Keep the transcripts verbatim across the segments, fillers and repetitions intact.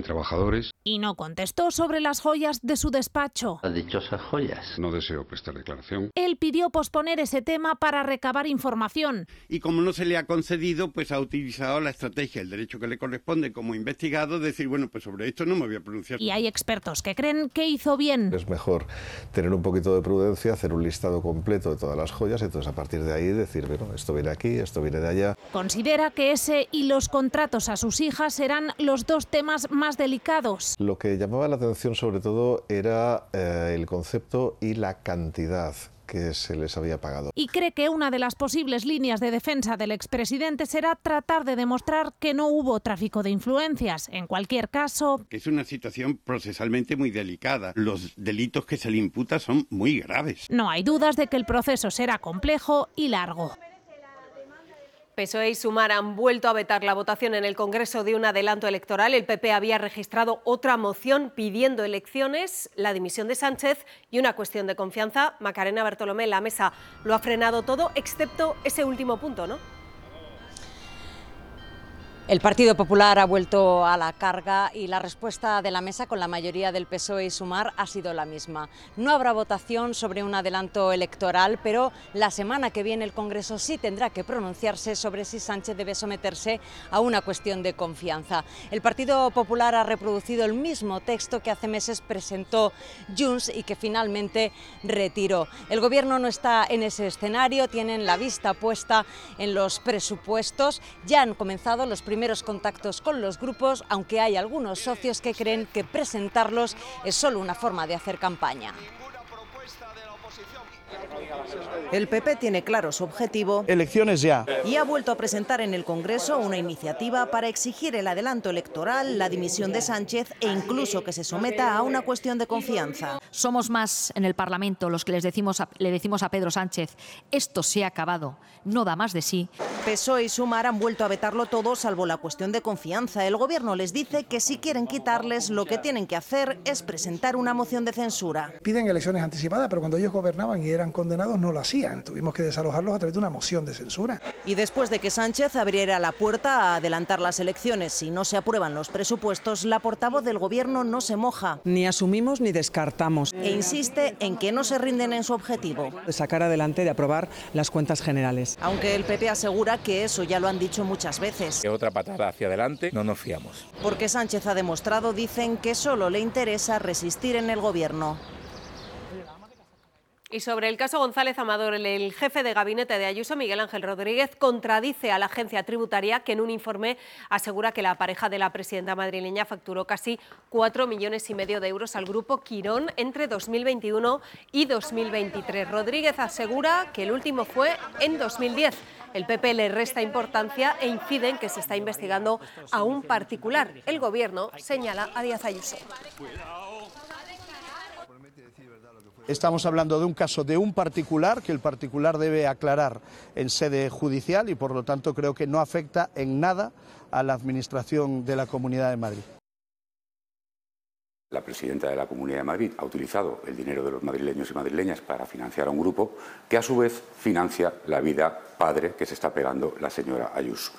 trabajadores. Y no contestó sobre las joyas de su despacho. Las dichosas joyas. No deseo prestar declaración. Él pidió posponer ese tema para recabar información. Y como no se le ha concedido, pues ha utilizado la estrategia, el derecho que le corresponde como investigado, decir, bueno, pues sobre esto no me voy a pronunciar. Y hay expertos que creen que hizo bien. Es mejor tener un poquito de prudencia, hacer un listado completo de todas las joyas y entonces a partir de ahí decir, bueno, esto viene aquí, esto viene de allá. Considera que ese y los contratos a sus hijas serán los dos temas más delicados. Lo que llamaba la atención sobre todo era eh, el concepto y la cantidad que se les había pagado. Y cree que una de las posibles líneas de defensa del expresidente será tratar de demostrar que no hubo tráfico de influencias. En cualquier caso... Es una situación procesalmente muy delicada. Los delitos que se le imputa son muy graves. No hay dudas de que el proceso será complejo y largo. P S O E y Sumar han vuelto a vetar la votación en el Congreso de un adelanto electoral. El P P había registrado otra moción pidiendo elecciones, la dimisión de Sánchez y una cuestión de confianza. Macarena Bartolomé, la mesa lo ha frenado todo, excepto ese último punto, ¿no? El Partido Popular ha vuelto a la carga y la respuesta de la mesa con la mayoría del P S O E y Sumar ha sido la misma. No habrá votación sobre un adelanto electoral, pero la semana que viene el Congreso sí tendrá que pronunciarse sobre si Sánchez debe someterse a una cuestión de confianza. El Partido Popular ha reproducido el mismo texto que hace meses presentó Junts y que finalmente retiró. El Gobierno no está en ese escenario, tienen la vista puesta en los presupuestos. Ya han comenzado los primeros primeros contactos con los grupos, aunque hay algunos socios que creen que presentarlos es solo una forma de hacer campaña. El P P tiene claro su objetivo. Elecciones ya. Y ha vuelto a presentar en el Congreso una iniciativa para exigir el adelanto electoral, la dimisión de Sánchez e incluso que se someta a una cuestión de confianza. Somos más en el Parlamento los que les decimos a, le decimos a Pedro Sánchez, esto se ha acabado, no da más de sí. P S O E y Sumar han vuelto a vetarlo todo salvo la cuestión de confianza. El Gobierno les dice que si quieren quitarles, lo que tienen que hacer es presentar una moción de censura. Piden elecciones anticipadas, pero cuando ellos gobernaban y eran condenados no lo hacían. Tuvimos que desalojarlos a través de una moción de censura. Y después de que Sánchez abriera la puerta a adelantar las elecciones si no se aprueban los presupuestos, la portavoz del Gobierno no se moja. Ni asumimos ni descartamos. E insiste en que no se rinden en su objetivo. De sacar adelante, de aprobar las cuentas generales. Aunque el P P asegura que eso ya lo han dicho muchas veces. Que otra patada hacia adelante, no nos fiamos. Porque Sánchez ha demostrado, dicen, que solo le interesa resistir en el Gobierno. Y sobre el caso González Amador, el jefe de gabinete de Ayuso, Miguel Ángel Rodríguez, contradice a la agencia tributaria que en un informe asegura que la pareja de la presidenta madrileña facturó casi cuatro millones y medio de euros al grupo Quirón entre dos mil veintiuno y dos mil veintitrés. Rodríguez asegura que el último fue en dos mil diez. El P P le resta importancia e incide en que se está investigando a un particular. El Gobierno señala a Díaz Ayuso. Estamos hablando de un caso de un particular que el particular debe aclarar en sede judicial y por lo tanto creo que no afecta en nada a la administración de la Comunidad de Madrid. La presidenta de la Comunidad de Madrid ha utilizado el dinero de los madrileños y madrileñas para financiar a un grupo que a su vez financia la vida padre que se está pegando la señora Ayuso.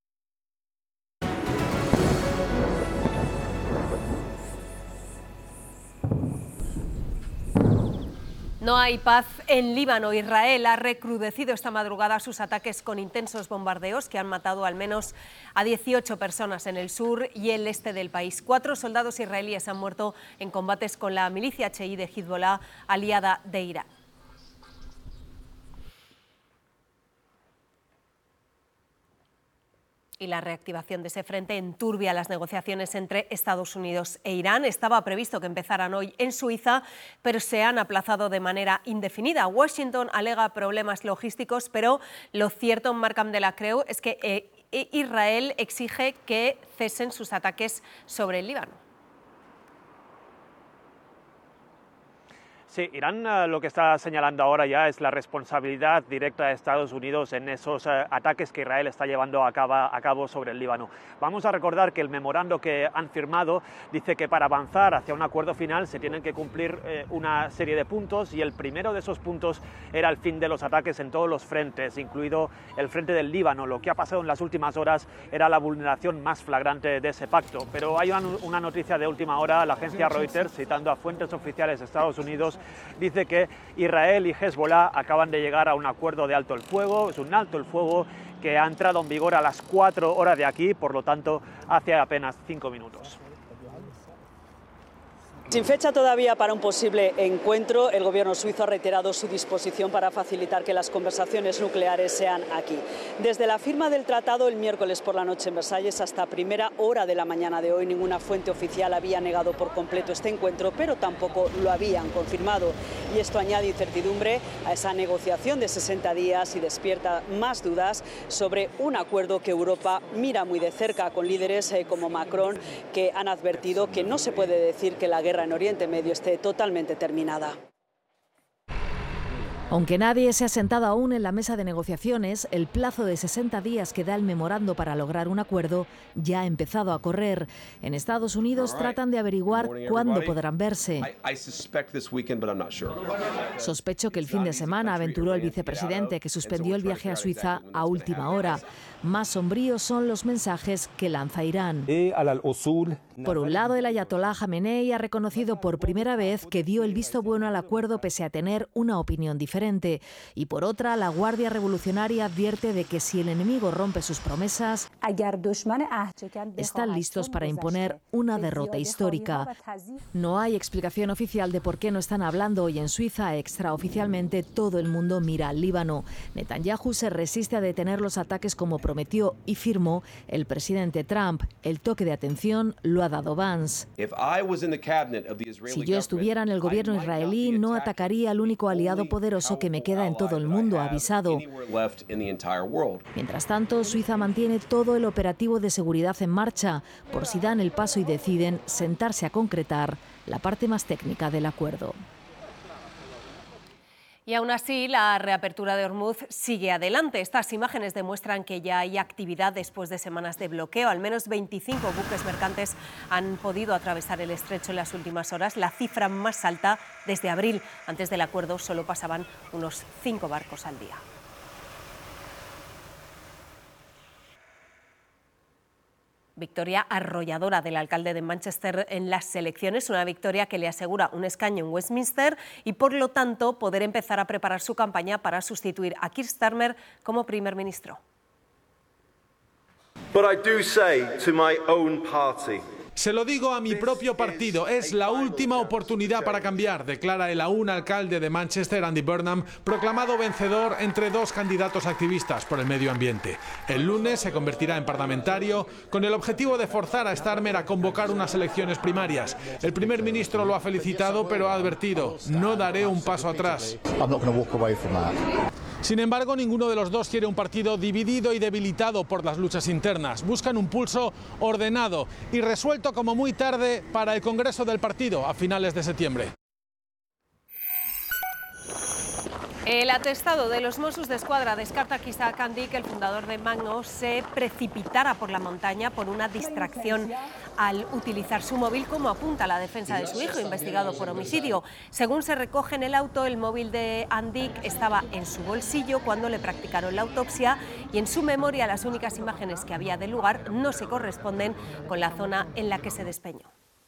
No hay paz en Líbano. Israel ha recrudecido esta madrugada sus ataques con intensos bombardeos que han matado al menos a dieciocho personas en el sur y el este del país. Cuatro soldados israelíes han muerto en combates con la milicia chií de Hezbollah, aliada de Irán. Y la reactivación de ese frente enturbia las negociaciones entre Estados Unidos e Irán. Estaba previsto que empezaran hoy en Suiza, pero se han aplazado de manera indefinida. Washington alega problemas logísticos, pero lo cierto, Markham de la Creu, es que eh, Israel exige que cesen sus ataques sobre el Líbano. Sí, Irán uh, lo que está señalando ahora ya es la responsabilidad directa de Estados Unidos en esos uh, ataques que Israel está llevando a cabo, a cabo sobre el Líbano. Vamos a recordar que el memorando que han firmado dice que para avanzar hacia un acuerdo final se tienen que cumplir eh, una serie de puntos, y el primero de esos puntos era el fin de los ataques en todos los frentes, incluido el frente del Líbano. Lo que ha pasado en las últimas horas era la vulneración más flagrante de ese pacto. Pero hay una, una noticia de última hora. La agencia Reuters, citando a fuentes oficiales de Estados Unidos, dice que Israel y Hezbollah acaban de llegar a un acuerdo de alto el fuego. Es un alto el fuego que ha entrado en vigor a las cuatro horas de aquí, por lo tanto, hace apenas cinco minutos. Sin fecha todavía para un posible encuentro, el gobierno suizo ha reiterado su disposición para facilitar que las conversaciones nucleares sean aquí. Desde la firma del tratado el miércoles por la noche en Versalles hasta primera hora de la mañana de hoy, ninguna fuente oficial había negado por completo este encuentro, pero tampoco lo habían confirmado. Y esto añade incertidumbre a esa negociación de sesenta días y despierta más dudas sobre un acuerdo que Europa mira muy de cerca, con líderes eh, como Macron, que han advertido que no se puede decir que la guerra en Oriente Medio esté totalmente terminada. Aunque nadie se ha sentado aún en la mesa de negociaciones, el plazo de sesenta días que da el memorando para lograr un acuerdo ya ha empezado a correr. En Estados Unidos tratan de averiguar cuándo podrán verse. Sospecho que el fin de semana, aventuró el vicepresidente, que suspendió el viaje a Suiza a última hora. Más sombríos son los mensajes que lanza Irán. Por un lado, el ayatolá Jamenei ha reconocido por primera vez que dio el visto bueno al acuerdo pese a tener una opinión diferente. Y por otra, la Guardia Revolucionaria advierte de que si el enemigo rompe sus promesas, están listos para imponer una derrota histórica. No hay explicación oficial de por qué no están hablando hoy en Suiza. Extraoficialmente, todo el mundo mira al Líbano. Netanyahu se resiste a detener los ataques como prometió y firmó el presidente Trump. El toque de atención lo ha dado Vance. Si yo estuviera en el gobierno israelí, no atacaría al único aliado poderoso que me queda en todo el mundo, ha avisado. Mientras tanto, Suiza mantiene todo el operativo de seguridad en marcha, por si dan el paso y deciden sentarse a concretar la parte más técnica del acuerdo. Y aún así, la reapertura de Hormuz sigue adelante. Estas imágenes demuestran que ya hay actividad después de semanas de bloqueo. Al menos veinticinco buques mercantes han podido atravesar el estrecho en las últimas horas, la cifra más alta desde abril. Antes del acuerdo solo pasaban unos cinco barcos al día. Victoria arrolladora del alcalde de Manchester en las elecciones, una victoria que le asegura un escaño en Westminster y, por lo tanto, poder empezar a preparar su campaña para sustituir a Keir Starmer como primer ministro. But I do say to my own party, Se lo digo a mi propio partido, es la última oportunidad para cambiar, declara el aún alcalde de Manchester, Andy Burnham, proclamado vencedor entre dos candidatos activistas por el medio ambiente. El lunes se convertirá en parlamentario con el objetivo de forzar a Starmer a convocar unas elecciones primarias. El primer ministro lo ha felicitado, pero ha advertido: no daré un paso atrás. Sin embargo, ninguno de los dos quiere un partido dividido y debilitado por las luchas internas. Buscan un pulso ordenado y resuelto como muy tarde para el Congreso del partido a finales de septiembre. El atestado de los Mossos d'Esquadra descarta que Isaac Andic, el fundador de Mango, se precipitara por la montaña por una distracción al utilizar su móvil, como apunta la defensa de su hijo, investigado por homicidio. Según se recoge en el auto, el móvil de Andic estaba en su bolsillo cuando le practicaron la autopsia y en su memoria las únicas imágenes que había del lugar no se corresponden con la zona en la que se despeñó.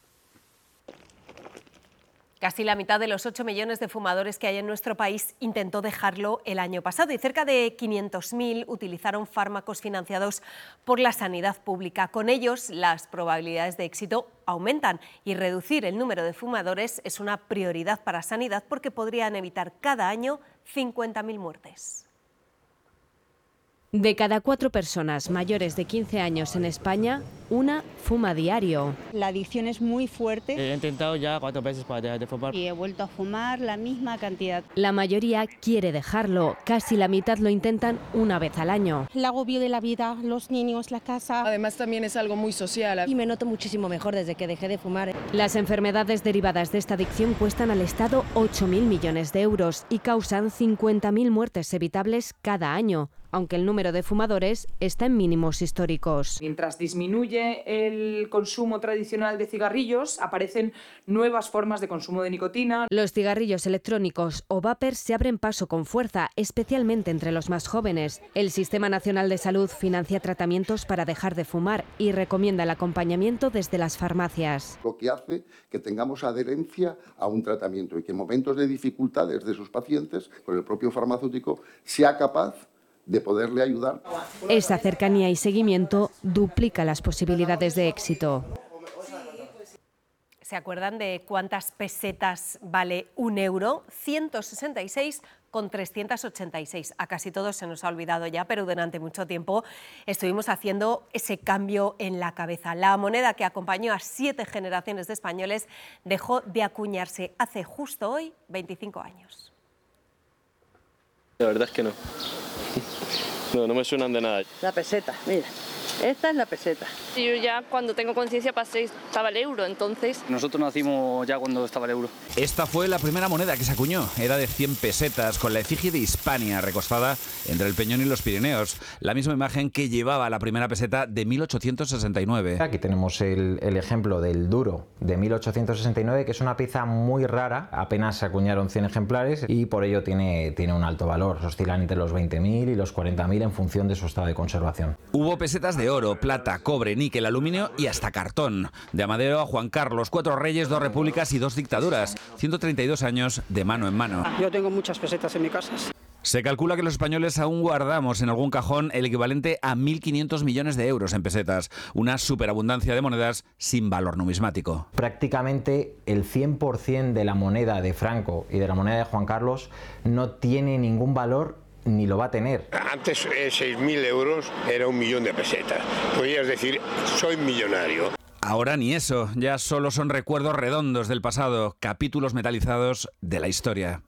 Casi la mitad de los ocho millones de fumadores que hay en nuestro país intentó dejarlo el año pasado y cerca de quinientos mil utilizaron fármacos financiados por la sanidad pública. Con ellos, las probabilidades de éxito aumentan y reducir el número de fumadores es una prioridad para Sanidad porque podrían evitar cada año cincuenta mil muertes. De cada cuatro personas mayores de quince años en España, una fuma diario. La adicción es muy fuerte. He intentado ya cuatro veces para dejar de fumar. Y he vuelto a fumar la misma cantidad. La mayoría quiere dejarlo, casi la mitad lo intentan una vez al año. El agobio de la vida, los niños, la casa. Además también es algo muy social. Y me noto muchísimo mejor desde que dejé de fumar. Las enfermedades derivadas de esta adicción cuestan al Estado ocho mil millones de euros y causan cincuenta mil muertes evitables cada año, aunque el número de fumadores está en mínimos históricos. Mientras disminuye el consumo tradicional de cigarrillos, aparecen nuevas formas de consumo de nicotina. Los cigarrillos electrónicos o vapers se abren paso con fuerza, especialmente entre los más jóvenes. El Sistema Nacional de Salud financia tratamientos para dejar de fumar y recomienda el acompañamiento desde las farmacias. Lo que hace que tengamos adherencia a un tratamiento y que en momentos de dificultades de sus pacientes, con el propio farmacéutico, sea capaz de poderle ayudar. Esa cercanía y seguimiento duplica las posibilidades de éxito. ¿Se acuerdan de cuántas pesetas vale un euro? ciento sesenta y seis con trescientos ochenta y seis. A casi todos se nos ha olvidado ya, pero durante mucho tiempo estuvimos haciendo ese cambio en la cabeza. La moneda que acompañó a siete generaciones de españoles dejó de acuñarse hace justo hoy veinticinco años. La verdad es que no. No, no me suenan de nada. La peseta, mira. Esta es la peseta. Yo ya cuando tengo conciencia pasé, estaba el euro, entonces... Nosotros nacimos ya cuando estaba el euro. Esta fue la primera moneda que se acuñó. Era de cien pesetas, con la efigie de Hispania recostada entre el Peñón y los Pirineos. La misma imagen que llevaba la primera peseta de mil ochocientos sesenta y nueve. Aquí tenemos el, el ejemplo del duro de mil ochocientos sesenta y nueve, que es una pieza muy rara. Apenas se acuñaron cien ejemplares y por ello tiene, tiene un alto valor. Oscilan entre los veinte mil y los cuarenta mil en función de su estado de conservación. Hubo pesetas de oro, plata, cobre, níquel, aluminio y hasta cartón. De Amadeo a Juan Carlos, cuatro reyes, dos repúblicas y dos dictaduras. ciento treinta y dos años de mano en mano. Yo tengo muchas pesetas en mi casa. Se calcula que los españoles aún guardamos en algún cajón el equivalente a mil quinientos millones de euros en pesetas. Una superabundancia de monedas sin valor numismático. Prácticamente el cien por ciento de la moneda de Franco y de la moneda de Juan Carlos no tiene ningún valor ni lo va a tener. Antes eh, seis mil euros era un millón de pesetas. Podrías decir, soy millonario. Ahora ni eso, ya solo son recuerdos redondos del pasado, capítulos metalizados de la historia.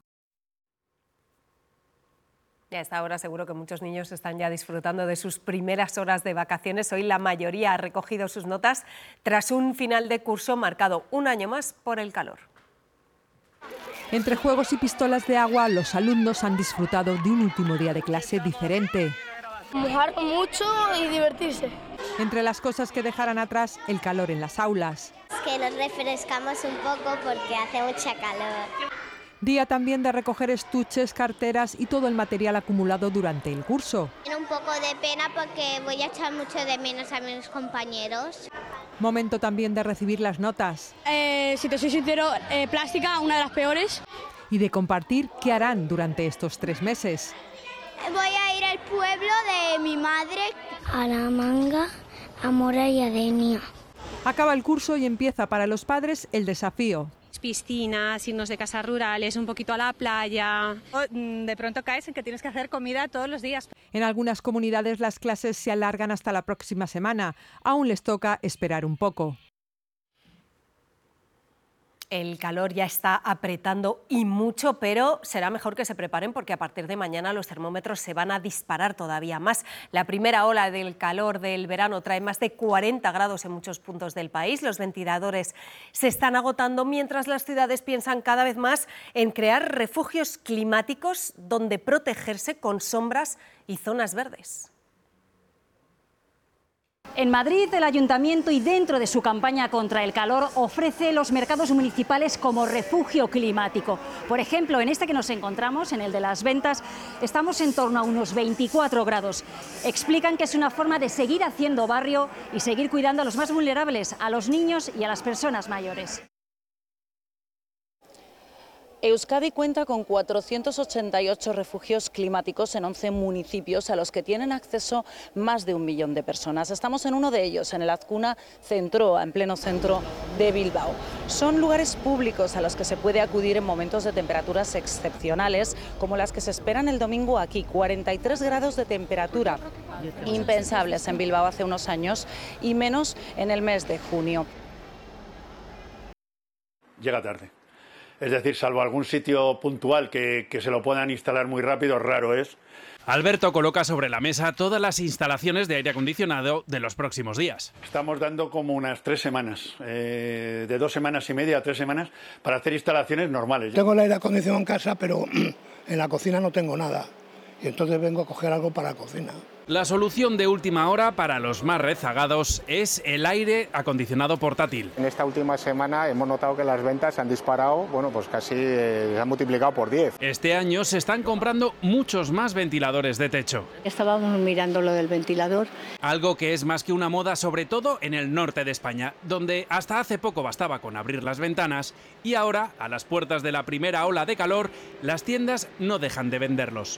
Y a esta hora seguro que muchos niños están ya disfrutando de sus primeras horas de vacaciones. Hoy la mayoría ha recogido sus notas tras un final de curso marcado un año más por el calor. Entre juegos y pistolas de agua, los alumnos han disfrutado de un último día de clase diferente. Mojar mucho y divertirse. Entre las cosas que dejarán atrás, el calor en las aulas. Que nos refrescamos un poco porque hace mucha calor. Día también de recoger estuches, carteras y todo el material acumulado durante el curso. Tengo un poco de pena porque voy a echar mucho de menos a mis compañeros. Momento también de recibir las notas. Eh, si te soy sincero, eh, plástica, una de las peores. Y de compartir qué harán durante estos tres meses. Voy a ir al pueblo de mi madre. A La Manga, a Mora y a Denia. Acaba el curso y empieza para los padres el desafío. Piscinas, irnos de casas rurales, un poquito a la playa. De pronto caes en que tienes que hacer comida todos los días. En algunas comunidades las clases se alargan hasta la próxima semana. Aún les toca esperar un poco. El calor ya está apretando y mucho, pero será mejor que se preparen porque a partir de mañana los termómetros se van a disparar todavía más. La primera ola del calor del verano trae más de cuarenta grados en muchos puntos del país. Los ventiladores se están agotando mientras las ciudades piensan cada vez más en crear refugios climáticos donde protegerse con sombras y zonas verdes. En Madrid, el Ayuntamiento, y dentro de su campaña contra el calor, ofrece los mercados municipales como refugio climático. Por ejemplo, en este que nos encontramos, en el de Las Ventas, estamos en torno a unos veinticuatro grados. Explican que es una forma de seguir haciendo barrio y seguir cuidando a los más vulnerables, a los niños y a las personas mayores. Euskadi cuenta con cuatrocientos ochenta y ocho refugios climáticos en once municipios a los que tienen acceso más de un millón de personas. Estamos en uno de ellos, en el Azkuna Centroa, en pleno centro de Bilbao. Son lugares públicos a los que se puede acudir en momentos de temperaturas excepcionales, como las que se esperan el domingo aquí, cuarenta y tres grados de temperatura, impensables en Bilbao hace unos años y menos en el mes de junio. Llega tarde. Es decir, salvo algún sitio puntual que, que se lo puedan instalar muy rápido, raro es. Alberto coloca sobre la mesa todas las instalaciones de aire acondicionado de los próximos días. Estamos dando como unas tres semanas, eh, de dos semanas y media a tres semanas, para hacer instalaciones normales. Tengo el aire acondicionado en casa, pero en la cocina no tengo nada. Y entonces vengo a coger algo para la cocina. La solución de última hora para los más rezagados es el aire acondicionado portátil. En esta última semana hemos notado que las ventas se han disparado, bueno, pues casi eh, se han multiplicado por diez. Este año se están comprando muchos más ventiladores de techo. Estábamos mirando lo del ventilador. Algo que es más que una moda, sobre todo en el norte de España, donde hasta hace poco bastaba con abrir las ventanas y ahora, a las puertas de la primera ola de calor, las tiendas no dejan de venderlos.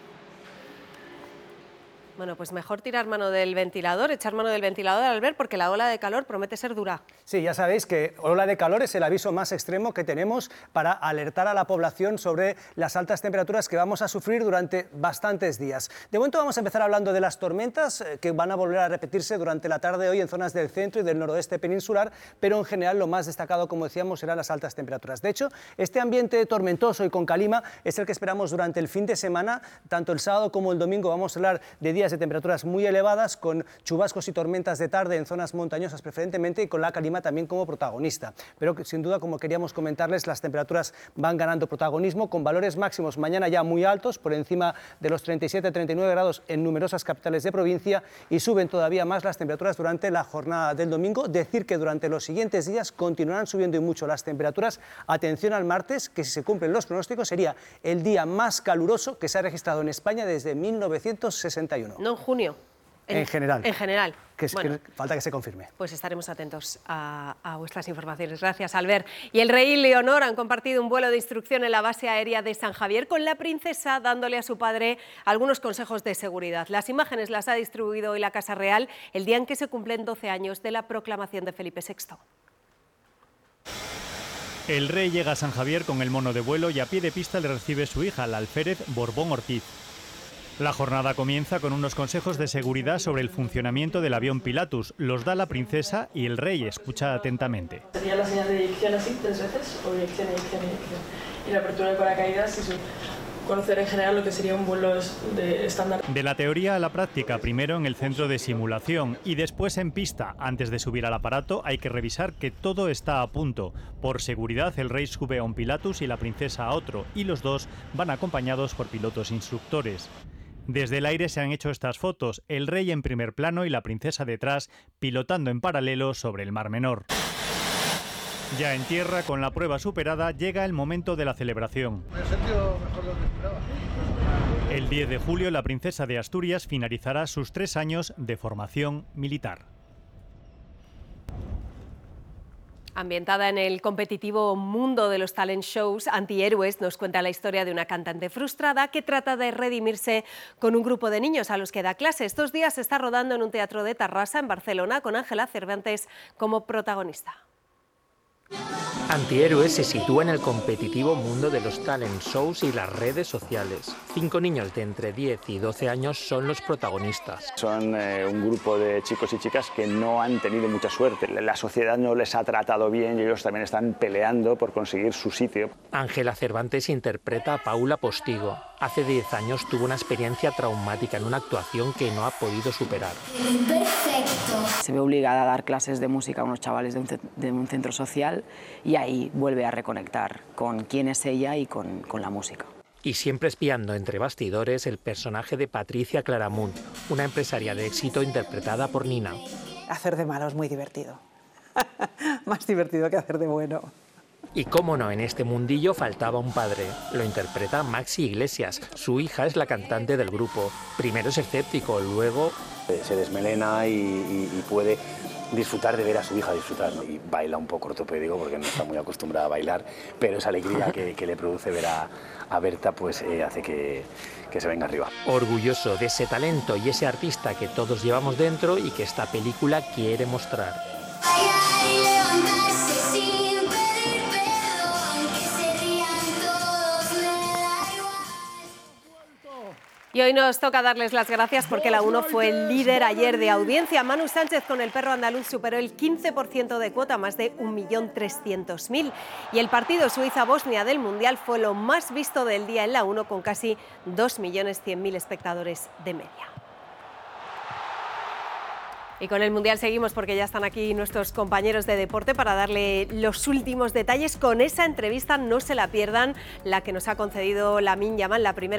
Bueno, pues mejor tirar mano del ventilador, echar mano del ventilador, Albert, porque la ola de calor promete ser dura. Sí, ya sabéis que ola de calor es el aviso más extremo que tenemos para alertar a la población sobre las altas temperaturas que vamos a sufrir durante bastantes días. De momento vamos a empezar hablando de las tormentas eh, que van a volver a repetirse durante la tarde de hoy en zonas del centro y del noroeste peninsular, pero en general lo más destacado, como decíamos, serán las altas temperaturas. De hecho, este ambiente tormentoso y con calima es el que esperamos durante el fin de semana. Tanto el sábado como el domingo vamos a hablar de días de temperaturas muy elevadas, con chubascos y tormentas de tarde en zonas montañosas preferentemente y con la calima también como protagonista. Pero sin duda, como queríamos comentarles, las temperaturas van ganando protagonismo con valores máximos mañana ya muy altos, por encima de los treinta y siete a treinta y nueve grados en numerosas capitales de provincia, y suben todavía más las temperaturas durante la jornada del domingo. Decir que durante los siguientes días continuarán subiendo y mucho las temperaturas. Atención al martes, que si se cumplen los pronósticos sería el día más caluroso que se ha registrado en España desde mil novecientos sesenta y uno. No en junio. En, en general. En general. Que, es, bueno, que falta que se confirme. Pues estaremos atentos a, a vuestras informaciones. Gracias, Albert. Y el rey y Leonor han compartido un vuelo de instrucción en la base aérea de San Javier con la princesa, dándole a su padre algunos consejos de seguridad. Las imágenes las ha distribuido hoy la Casa Real el día en que se cumplen doce años de la proclamación de Felipe sexto. El rey llega a San Javier con el mono de vuelo y a pie de pista le recibe su hija, la alférez Borbón Ortiz. La jornada comienza con unos consejos de seguridad sobre el funcionamiento del avión Pilatus. Los da la princesa y el rey escucha atentamente. Sería la señal de eyección así tres veces, o eyección, eyección, eyección. Y la apertura de paracaídas y su... conocer en general lo que sería un vuelo de estándar. De la teoría a la práctica, primero en el centro de simulación y después en pista. Antes de subir al aparato hay que revisar que todo está a punto. Por seguridad, el rey sube a un Pilatus y la princesa a otro, y los dos van acompañados por pilotos instructores. Desde el aire se han hecho estas fotos, el rey en primer plano y la princesa detrás, pilotando en paralelo sobre el Mar Menor. Ya en tierra, con la prueba superada, llega el momento de la celebración. Me he sentido mejor de lo que esperaba. El diez de julio, la princesa de Asturias finalizará sus tres años de formación militar. Ambientada en el competitivo mundo de los talent shows, Antihéroes nos cuenta la historia de una cantante frustrada que trata de redimirse con un grupo de niños a los que da clase. Estos días se está rodando en un teatro de Tarrasa, en Barcelona, con Ángela Cervantes como protagonista. Antihéroes se sitúa en el competitivo mundo de los talent shows y las redes sociales. Cinco niños de entre diez y doce años son los protagonistas. Son eh, un grupo de chicos y chicas que no han tenido mucha suerte. La sociedad no les ha tratado bien y ellos también están peleando por conseguir su sitio. Ángela Cervantes interpreta a Paula Postigo. Hace diez años tuvo una experiencia traumática en una actuación que no ha podido superar. Perfecto. Se ve obligada a dar clases de música a unos chavales de un, de un centro social y ahí vuelve a reconectar con quién es ella y con, con la música. Y siempre espiando entre bastidores el personaje de Patricia Claramunt, una empresaria de éxito interpretada por Nina. Hacer de malo es muy divertido. Más divertido que hacer de bueno. Y cómo no, en este mundillo faltaba un padre. Lo interpreta Maxi Iglesias. Su hija es la cantante del grupo. Primero es escéptico, luego... Se desmelena y, y, y puede disfrutar de ver a su hija disfrutar, ¿no? Y baila un poco ortopédico porque no está muy acostumbrada a bailar, pero esa alegría que, que le produce ver a, a Berta pues eh, hace que, que se venga arriba. Orgulloso de ese talento y ese artista que todos llevamos dentro y que esta película quiere mostrar. Y hoy nos toca darles las gracias porque la uno fue el líder ayer de audiencia. Manu Sánchez con El perro andaluz superó el quince por ciento de cuota, más de un millón trescientos mil. Y el partido Suiza-Bosnia del Mundial fue lo más visto del día en la uno, con casi dos millones cien mil espectadores de media. Y con el Mundial seguimos porque ya están aquí nuestros compañeros de deporte para darle los últimos detalles con esa entrevista. No se la pierdan, la que nos ha concedido Lamine Yamal, la primera